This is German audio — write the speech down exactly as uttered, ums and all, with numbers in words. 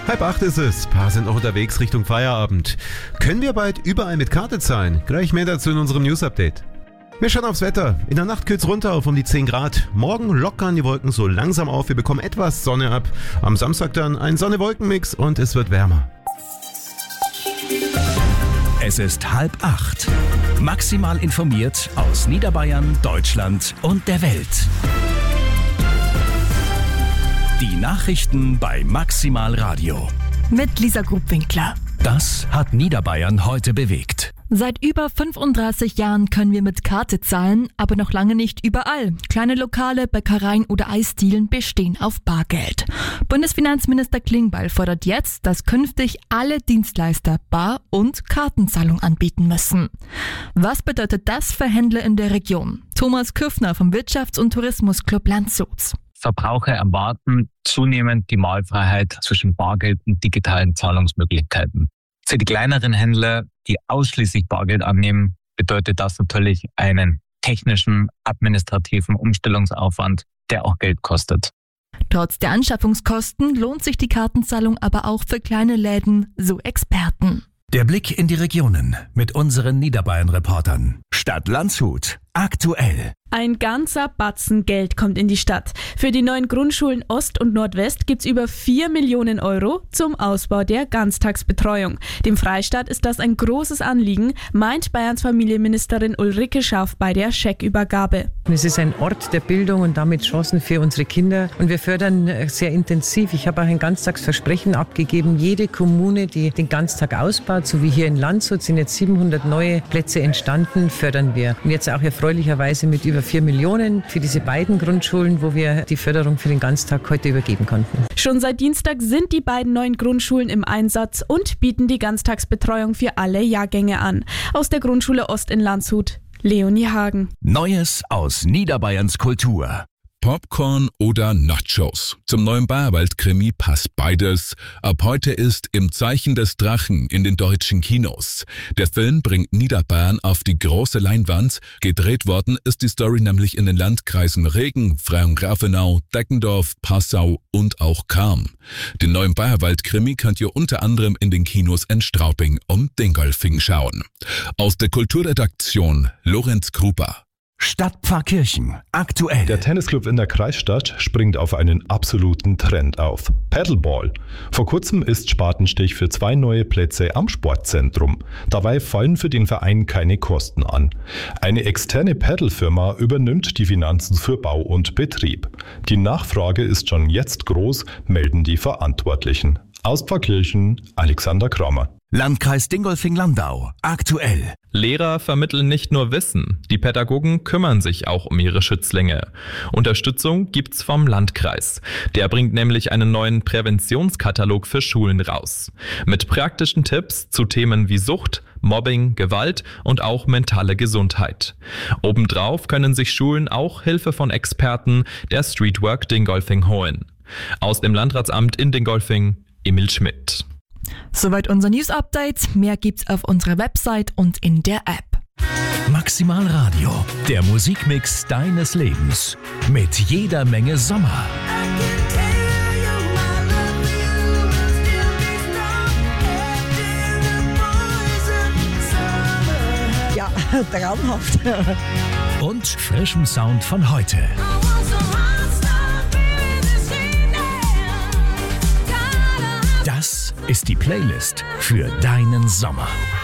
Halb acht ist es, paar sind noch unterwegs Richtung Feierabend. Können wir bald überall mit Karte zahlen? Gleich mehr dazu in unserem News-Update. Wir schauen aufs Wetter. In der Nacht kühlt's runter auf um die zehn Grad. Morgen lockern die Wolken so langsam auf, wir bekommen etwas Sonne ab. Am Samstag dann ein Sonne-Wolken-Mix und es wird wärmer. Es ist halb acht. Maximal informiert aus Niederbayern, Deutschland und der Welt. Die Nachrichten bei Maximal Radio. Mit Lisa Grubwinkler. Das hat Niederbayern heute bewegt. Seit über fünfunddreißig Jahren können wir mit Karte zahlen, aber noch lange nicht überall. Kleine Lokale, Bäckereien oder Eisdielen bestehen auf Bargeld. Bundesfinanzminister Klingbeil fordert jetzt, dass künftig alle Dienstleister Bar- und Kartenzahlung anbieten müssen. Was bedeutet das für Händler in der Region? Thomas Küffner vom Wirtschafts- und Tourismusclub Landshut. Verbraucher erwarten zunehmend die Wahlfreiheit zwischen Bargeld und digitalen Zahlungsmöglichkeiten. Für die kleineren Händler, die ausschließlich Bargeld annehmen, bedeutet das natürlich einen technischen, administrativen Umstellungsaufwand, der auch Geld kostet. Trotz der Anschaffungskosten lohnt sich die Kartenzahlung aber auch für kleine Läden, so Experten. Der Blick in die Regionen mit unseren Niederbayern-Reportern. Stadt Landshut. Aktuell. Ein ganzer Batzen Geld kommt in die Stadt. Für die neuen Grundschulen Ost und Nordwest gibt's über vier Millionen Euro zum Ausbau der Ganztagsbetreuung. Dem Freistaat ist das ein großes Anliegen, meint Bayerns Familienministerin Ulrike Schaaf bei der Scheckübergabe. Es ist ein Ort der Bildung und damit Chancen für unsere Kinder. Und wir fördern sehr intensiv. Ich habe auch ein Ganztagsversprechen abgegeben. Jede Kommune, die den Ganztag ausbaut, so wie hier in Landshut, sind jetzt siebenhundert neue Plätze entstanden, fördern wir. Und jetzt auch erfreulicherweise mit über vier Millionen für diese beiden Grundschulen, wo wir die Förderung für den Ganztag heute übergeben konnten. Schon seit Dienstag sind die beiden neuen Grundschulen im Einsatz und bieten die Ganztagsbetreuung für alle Jahrgänge an. Aus der Grundschule Ost in Landshut, Leonie Hagen. Neues aus Niederbayerns Kultur. Popcorn oder Nachos. Zum neuen Bayerwald-Krimi passt beides. Ab heute ist Im Zeichen des Drachen in den deutschen Kinos. Der Film bringt Niederbayern auf die große Leinwand. Gedreht worden ist die Story nämlich in den Landkreisen Regen, Frauengrafenau, Deckendorf, Passau und auch Cham. Den neuen Bayerwald-Krimi könnt ihr unter anderem in den Kinos in Straubing und Dingolfing schauen. Aus der Kulturredaktion Lorenz Gruber. Stadtpfarrkirchen. Aktuell. Der Tennisclub in der Kreisstadt springt auf einen absoluten Trend auf. Paddleball. Vor kurzem ist Spatenstich für zwei neue Plätze am Sportzentrum. Dabei fallen für den Verein keine Kosten an. Eine externe Paddlefirma übernimmt die Finanzen für Bau und Betrieb. Die Nachfrage ist schon jetzt groß, melden die Verantwortlichen. Aus Pfarrkirchen, Alexander Kramer. Landkreis Dingolfing-Landau. Aktuell. Lehrer vermitteln nicht nur Wissen, die Pädagogen kümmern sich auch um ihre Schützlinge. Unterstützung gibt's vom Landkreis. Der bringt nämlich einen neuen Präventionskatalog für Schulen raus. Mit praktischen Tipps zu Themen wie Sucht, Mobbing, Gewalt und auch mentale Gesundheit. Obendrauf können sich Schulen auch Hilfe von Experten der Streetwork Dingolfing holen. Aus dem Landratsamt in Dingolfing, Emil Schmidt. Soweit unser News-Update. Mehr gibt's auf unserer Website und in der App. Maximal Radio, der Musikmix deines Lebens. Mit jeder Menge Sommer. Ja, traumhaft. Und frischem Sound von heute. Das ist die Playlist für deinen Sommer.